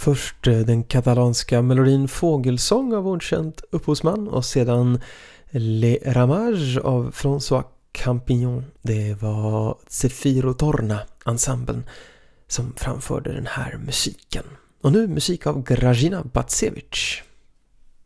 Först den katalanska melodin Fågelsång av okänd upphovsman och sedan Les Ramages av François Campignon. Det var Zefiro Torna, ensemblen, som framförde den här musiken. Och nu musik av Grażyna Bacewicz.